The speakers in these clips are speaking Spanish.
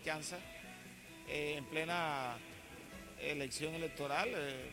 Confianza en plena elección electoral,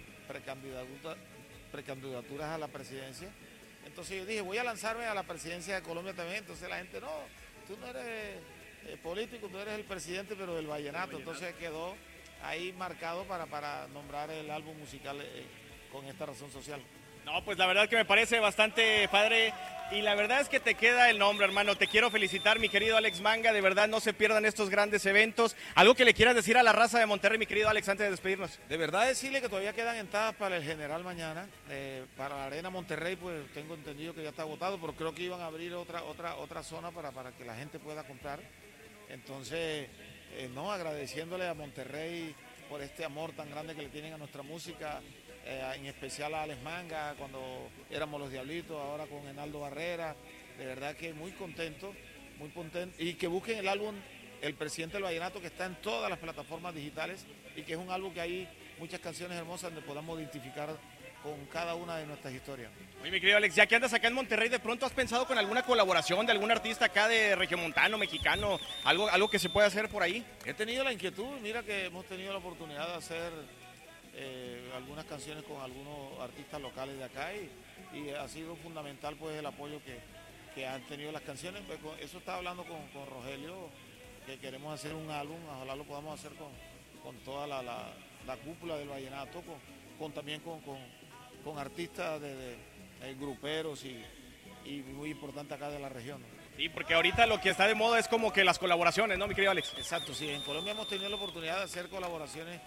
precandidaturas a la presidencia. Entonces yo dije, voy a lanzarme a la presidencia de Colombia también. Entonces la gente, no, tú no eres político, tú eres el presidente, pero del vallenato. Entonces quedó ahí marcado para nombrar el álbum musical con esta razón social. No, pues la verdad que me parece bastante padre y la verdad es que te queda el nombre, hermano. Te quiero felicitar, mi querido Alex Manga. De verdad, no se pierdan estos grandes eventos. ¿Algo que le quieras decir a la raza de Monterrey, mi querido Alex, antes de despedirnos? De verdad decirle que todavía quedan entradas para el General mañana. Para la Arena Monterrey, pues tengo entendido que ya está agotado, pero creo que iban a abrir otra zona para que la gente pueda comprar. Entonces, no, agradeciéndole a Monterrey por este amor tan grande que le tienen a nuestra música, en especial a Alex Manga, cuando éramos los Diablitos, ahora con Enaldo Barrera. De verdad que muy contento, y que busquen el álbum El Presidente del Vallenato, que está en todas las plataformas digitales, y que es un álbum que hay muchas canciones hermosas donde podamos identificar con cada una de nuestras historias. Oye, mi querido Alex, ya que andas acá en Monterrey, ¿de pronto has pensado con alguna colaboración de algún artista acá de regiomontano, mexicano, algo que se pueda hacer por ahí? He tenido la inquietud, mira que hemos tenido la oportunidad de hacer algunas canciones con algunos artistas locales de acá, y ha sido fundamental pues el apoyo que han tenido las canciones. Pues, eso estaba hablando con Rogelio, que queremos hacer un álbum, ojalá lo podamos hacer con toda la cúpula del vallenato, también con artistas de gruperos y muy importante acá de la región, ¿no? Sí, porque ahorita lo que está de moda es como que las colaboraciones, ¿no, mi querido Alex? Exacto, sí, en Colombia hemos tenido la oportunidad de hacer colaboraciones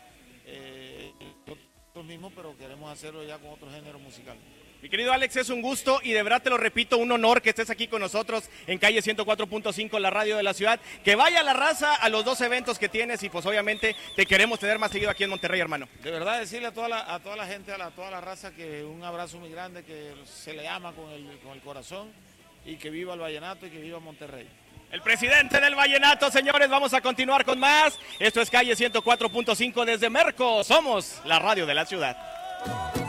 nosotros mismos, pero queremos hacerlo ya con otro género musical. Mi querido Alex, es un gusto y de verdad te lo repito, un honor que estés aquí con nosotros en calle 104.5, la radio de la ciudad. Que vaya la raza a los 2 eventos que tienes y pues obviamente te queremos tener más seguido aquí en Monterrey, hermano. De verdad decirle a toda la gente, toda la raza, que un abrazo muy grande, que se le ama con el corazón, y que viva el vallenato y que viva Monterrey. El presidente del vallenato, señores, vamos a continuar con más. Esto es calle 104.5 desde Merco, somos la radio de la ciudad.